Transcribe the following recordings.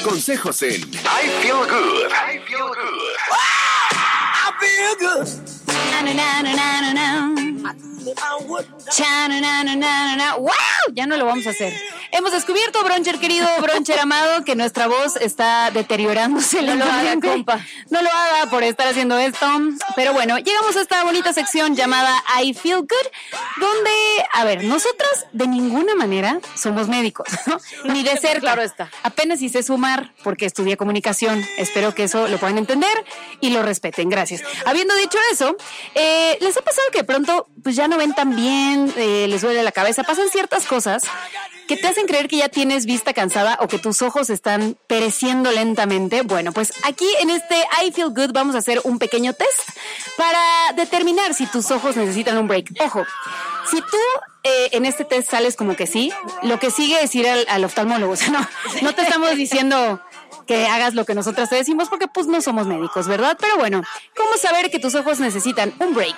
Consejos en I Feel Good. I Feel Good. I feel good. ¡Wow! Ya no lo vamos a hacer. Hemos descubierto, Broncher querido, Broncher amado, que nuestra voz está deteriorándose. No lo haga, compa. No lo haga por estar haciendo esto. Pero bueno, llegamos a esta bonita sección llamada I Feel Good, donde, a ver, nosotras de ninguna manera somos médicos, ¿no? Ni de cerca. Claro está. Apenas hice sumar porque estudié comunicación. Espero que eso lo puedan entender y lo respeten. Gracias. Habiendo dicho eso, ¿les ha pasado que de pronto pues ya no ven tan bien, les duele la cabeza? Pasan ciertas cosas que te hacen creer que ya tienes vista cansada o que tus ojos están pereciendo lentamente. Bueno, pues aquí en este I Feel Good vamos a hacer un pequeño test para determinar si tus ojos necesitan un break. Ojo, si tú en este test sales como que sí, lo que sigue es ir al oftalmólogo. O sea, no te estamos diciendo que hagas lo que nosotras te decimos porque pues no somos médicos, ¿verdad? Pero bueno, ¿cómo saber que tus ojos necesitan un break?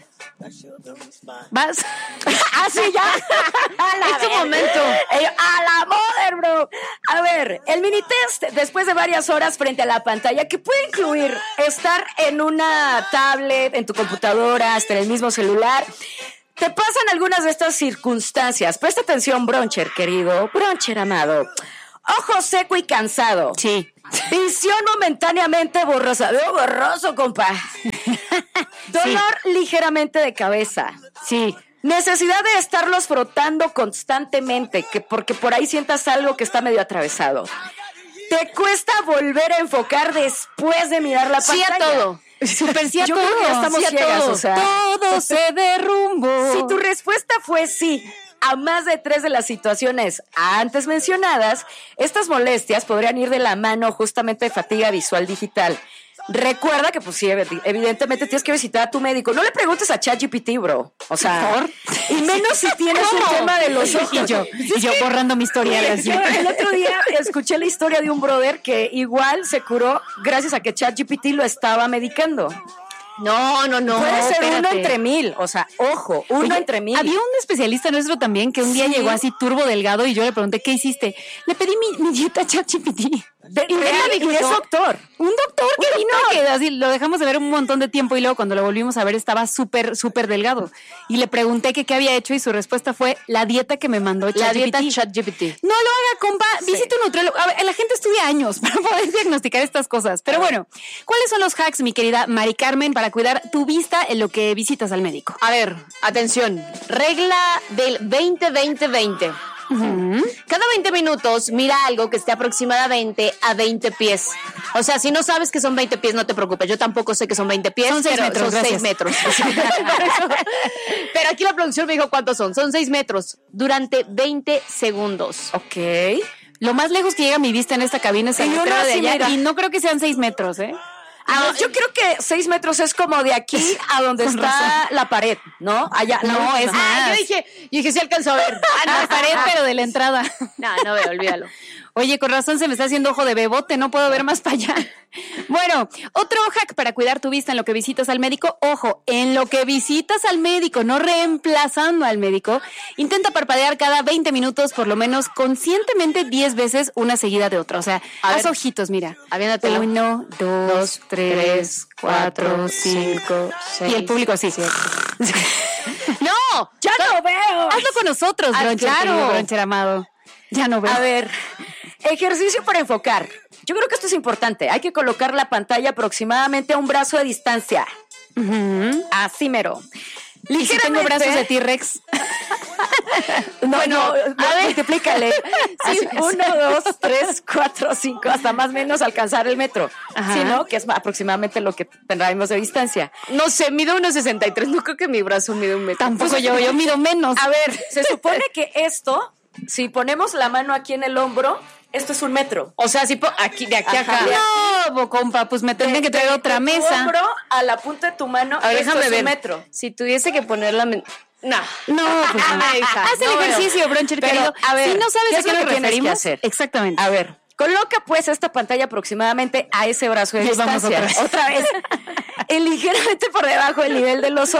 ¿Vas? ¡Ah, sí, ya! ¡Es tu momento! ¡A la mother, bro! A ver, el mini test, después de varias horas frente a la pantalla, que puede incluir estar en una tablet, en tu computadora, hasta en el mismo celular, te pasan algunas de estas circunstancias. Presta atención, Broncher, querido. Broncher, amado. Ojo seco y cansado. Sí. Visión momentáneamente borrosa. Veo borroso, compa. Dolor ligeramente de cabeza. Sí. Necesidad de estarlos frotando constantemente, porque por ahí sientas algo que está medio atravesado. Te cuesta volver a enfocar después de mirar la pantalla. Sí a todo. Super sí a Yo todo. creo que ya estamos sí a ciegas, todo. o sea. Todo se derrumbó. Si tu respuesta fue sí a más de 3 de las situaciones antes mencionadas, estas molestias podrían ir de la mano justamente de fatiga visual digital. Recuerda que, pues sí, evidentemente tienes que visitar a tu médico. No le preguntes a ChatGPT, bro. O sea, y menos si tienes un tema de los ojos. Y yo borrando mi historia. Yo el otro día escuché la historia de un brother que igual se curó gracias a que ChatGPT lo estaba medicando. No. Puede ser espérate. uno entre 1000, o sea, ojo, uno entre 1000. Había un especialista nuestro también que un día llegó así turbo delgado y yo le pregunté, ¿qué hiciste? Le pedí mi dieta a ChatGPT. Y es doctor. Un doctor que vino, que así lo dejamos de ver un montón de tiempo y luego cuando lo volvimos a ver estaba súper, súper delgado. Y le pregunté que qué había hecho y su respuesta fue la dieta que me mandó ChatGPT. La dieta ChatGPT. No lo haga, compa. Visita un nutriólogo. A ver, la gente estudia años para poder diagnosticar estas cosas. Pero bueno, ¿cuáles son los hacks, mi querida Mari Carmen, para cuidar tu vista en lo que visitas al médico? A ver, atención. Regla del 20-20-20. Cada 20 minutos mira algo que esté aproximadamente a 20 pies. O sea, si no sabes que son 20 pies, no te preocupes. Yo tampoco sé que son 20 pies. Son 6 pero metros, son gracias. 6 metros. Pero aquí la producción me dijo cuántos son. Son 6 metros durante 20 segundos. Ok. Lo más lejos que llega mi vista en esta cabina es el Y uno letrero de así, allá. mira. Y no creo que sean 6 metros, ¿eh? No, yo creo que 6 metros es como de aquí a donde Con está razón. la pared, ¿no? Allá. No, es más. Yo dije, sí alcanzo a ver. No, pared, pero de la entrada. No veo, olvídalo. Oye, con razón se me está haciendo ojo de bebote, no puedo ver más para allá. Bueno, otro hack para cuidar tu vista en lo que visitas al médico. Ojo, en lo que visitas al médico, no reemplazando al médico. Intenta parpadear cada 20 minutos, por lo menos conscientemente 10 veces una seguida de otra. O sea, haz ojitos, mira. Aviéndatelo. 1, 2, 3, 4, 5, 6. Y el público así. ¡No! ¡Ya no veo! Hazlo con nosotros, Ah, Broncher, claro. querido Broncher amado. Ya no veo. A ver, ejercicio para enfocar. Yo creo que esto es importante. Hay que colocar la pantalla aproximadamente a un brazo de distancia. Así mero. ¿Y si tengo brazos de T-Rex? Bueno, a ver, multiplícale. Sí, Así. 1, 2, 3, 4, 5, hasta más o menos alcanzar el metro. Ajá. Sí, ¿no? Que es aproximadamente lo que tendremos de distancia. No sé, mido 1.63. No creo que mi brazo mide 1 metro. Tampoco yo mido menos. A ver, se supone que esto, si ponemos la mano aquí en el hombro, esto es 1 metro. O sea, si aquí, de aquí a acá. No, compa, pues me tendría que traer otra de tu mesa. hombro a la punta de tu mano, A ver, esto déjame es ver. 1 metro. Si tuviese que ponerla... No, pues no. hija, Haz el no veo. ejercicio, Broncher, Pero, querido. a ver, si no sabes ¿qué a es qué lo nos que tienes que referimos, hacer? exactamente. A ver, coloca pues esta pantalla aproximadamente a ese brazo de Ahí vamos distancia. otra vez. Y ligeramente por debajo del nivel de los ojos.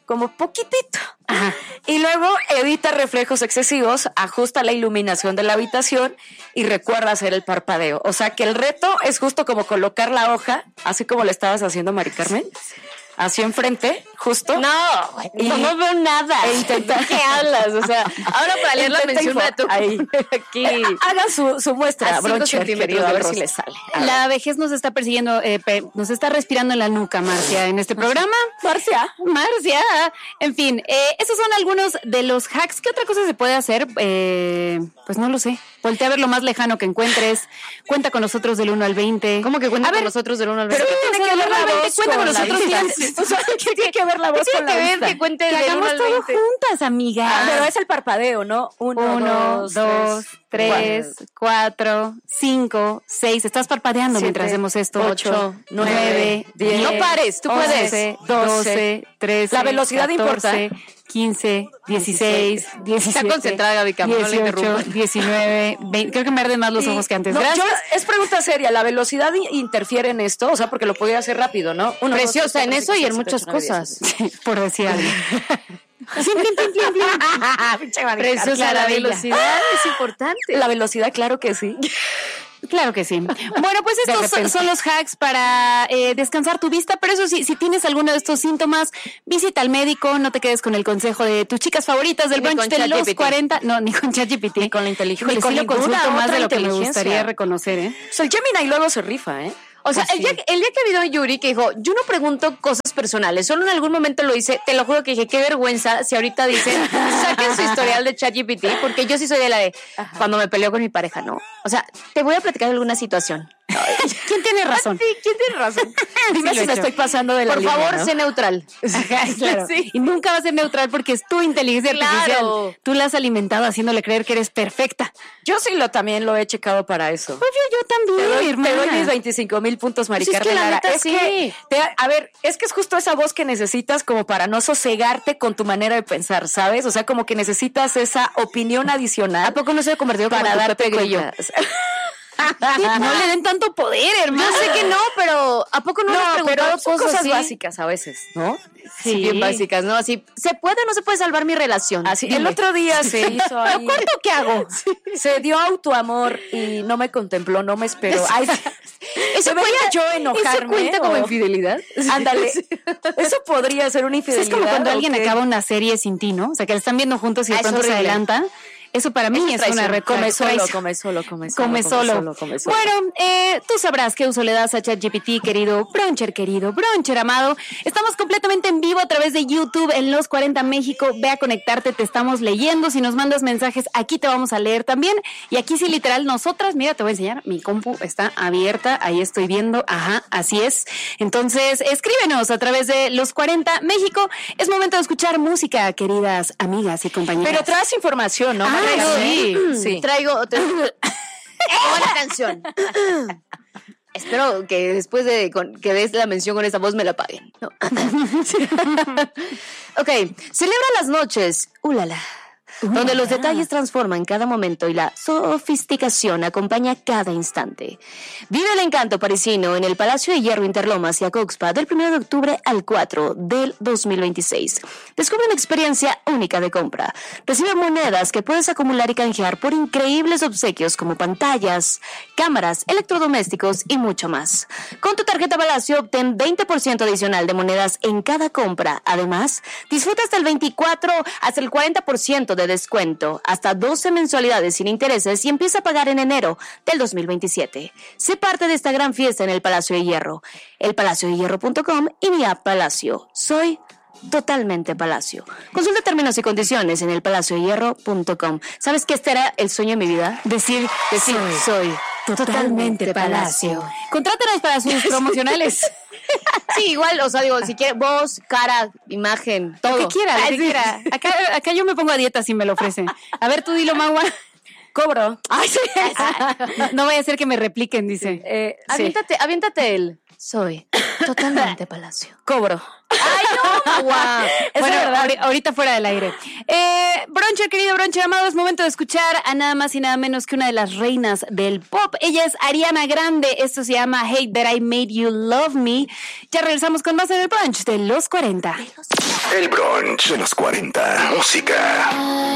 como poquitito. Ajá. Y luego evita reflejos excesivos, ajusta la iluminación de la habitación y recuerda hacer el parpadeo. O sea que el reto es justo como colocar la hoja, así como le estabas haciendo, Mari Carmen, así enfrente, justo. No veo nada. E intentar. ¿Qué hablas? O sea, ahora para leer la Intenta mención me la tengo que ahí. poner aquí. Hagan su muestra, A 5 Broncher, centímetros querido, a del ver si rostro. le sale. La vejez nos está persiguiendo, nos está respirando en la nuca, Marcia, en este programa. Marcia. En fin, esos son algunos de los hacks. ¿Qué otra cosa se puede hacer? Pues no lo sé. Voltea a ver lo más lejano que encuentres. Cuenta con nosotros del 1 al 20. ¿Cómo que cuenta A ver, con nosotros del 1 al 20? Pero ¿qué tiene que ver la voz cuenta con con la nosotros vista? bien. O sea, ¿qué tiene que ver la voz con la Tiene que ver vista? que cuente Que del 1 hagamos al todo 20. juntas, amiga. Pero es el parpadeo, ¿no? 1, 2, 3, 4, 5, 6. Estás parpadeando 7, mientras hacemos esto. 8, 9, 10. No pares, tú puedes. 11, 12, 13. La velocidad 14, importa. 15, 16, 17. Está concentrada, Gaby Cama, no la 18, interrumpas. 19, 20. Creo que me arden más los ojos que antes. No, Gracias. es pregunta seria. ¿La velocidad interfiere en esto? O sea, porque lo podía hacer rápido, ¿no? Uno, Preciosa dos, en tres, eso y en cuatro, muchas cinco, seis, cosas. siete, Sí, por decir algo. Preciosa, la bella. velocidad es importante. La velocidad, claro que sí. Claro que sí. Bueno, pues estos son los hacks para descansar tu vista, pero eso sí, si tienes alguno de estos síntomas, visita al médico, no te quedes con el consejo de tus chicas favoritas del Ni brunch con de los ChatGPT. 40. No, ni con ChatGPT. Ni con la inteligencia. Híjole, Ni con sí lo ninguna consulto más otra de lo que me inteligencia. gustaría reconocer, ¿eh? O sea, el Gemini luego se rifa, ¿eh? O sea, Pues el día que ha habido Yuri que dijo, yo no pregunto cosas personales, solo en algún momento lo hice, te lo juro que dije, qué vergüenza si ahorita dicen, saquen su historial de ChatGPT, porque yo sí soy de la de, cuando me peleo con mi pareja, no. O sea, te voy a platicar alguna situación. ¿Quién tiene razón? Sí, ¿quién tiene razón? Dime Sí, si lo me he hecho. estoy pasando de la Por línea, favor, ¿no? sé neutral. Ajá, claro. Sí. Y nunca va a ser neutral porque es tu inteligencia Claro. artificial. Tú la has alimentado haciéndole creer que eres perfecta. Yo sí también lo he checado para eso. Obvio, yo también, Te doy hermana. mis 25,000 puntos, Mari Pues es que Carmen la Lara. neta Es sí. que, a ver, es que es justo esa voz que necesitas como para no sosegarte con tu manera de pensar, ¿sabes? O sea, como que necesitas esa opinión adicional. ¿A poco no se ha convertido como para tu darte Pepe Grillo? cuenta? No le den tanto poder, hermano. Yo sé que no, pero ¿a poco no, le has No, pero preguntado son cosas así? básicas a veces, ¿no? Sí, bien básicas, ¿no? Así, ¿se puede o no se puede salvar mi relación? Así, Dime. el otro día se hizo ahí. ¿Pero cuánto que hago? Se dio autoamor y no me contempló, no me esperó. Ay, ¿debería yo enojarme? ¿Eso cuenta como o- infidelidad? Ándale. Eso podría ser una Es infidelidad. como cuando ¿o alguien qué? acaba una serie sin ti, ¿no? O sea, que la están viendo juntos y de Ah, es pronto se horrible. adelanta. Eso para mí Eso es es traición. una red flag. Come solo, Traición. come solo, come solo. Come solo. come solo. Bueno, tú sabrás qué uso le das a ChatGPT, querido Broncher amado. Estamos completamente en vivo a través de YouTube en Los 40 México. Ve a conectarte, te estamos leyendo. Si nos mandas mensajes, aquí te vamos a leer también. Y aquí sí, literal, nosotras, mira, te voy a enseñar. Mi compu está abierta, ahí estoy viendo. Ajá, así es. Entonces, escríbenos a través de Los 40 México. Es momento de escuchar música, queridas amigas y compañeras. Pero traes información, ¿no? Ah, Mari Carmen? sí. Traigo otra. Buena canción. Espero que después de que des la mención con esa voz me la paguen. No. Ok, celebra las noches. Ulala. Donde los detalles transforman cada momento y la sofisticación acompaña cada instante. Vive el encanto parisino en el Palacio de Hierro Interlomas y Acoxpa del 1 de octubre al 4 del 2026. Descubre una experiencia única de compra. Recibe monedas que puedes acumular y canjear por increíbles obsequios como pantallas, cámaras, electrodomésticos y mucho más. Con tu tarjeta Palacio obtén 20% adicional de monedas en cada compra. Además, disfruta hasta el 40% de descuento, hasta 12 mensualidades sin intereses y empieza a pagar en enero del 2027. Sé parte de esta gran fiesta en el Palacio de Hierro. elpalaciodehierro.com y mi app Palacio. Soy totalmente Palacio. Consulta términos y condiciones en elpalaciodehierro.com. ¿Sabes qué este era el sueño de mi vida? Decir soy Totalmente Palacio. Contrátanos para sus promocionales. Sí, igual, o sea, digo, si quieres voz, cara, imagen, todo. Lo que quiera, lo Ay, que sí. quiera. Acá yo me pongo a dieta si me lo ofrecen. A ver, tú dilo, Magua. Cobro. Ay, sí. No vaya a ser que me repliquen, dice. Sí. Aviéntate el soy totalmente Palacio. Cobro. Ay, no, guau. Bueno, ahorita fuera del aire. Broncher, querido Broncher amado, es momento de escuchar a nada más y nada menos que una de las reinas del pop. Ella es Ariana Grande. Esto se llama Hate That I Made You Love Me. Ya regresamos con más en el brunch de Los 40. El brunch de los 40. Música.